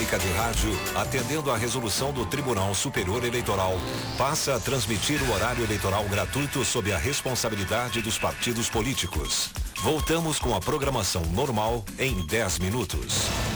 Pública de Rádio, atendendo à resolução do Tribunal Superior Eleitoral, passa a transmitir o horário eleitoral gratuito sob a responsabilidade dos partidos políticos. Voltamos com a programação normal em 10 minutos.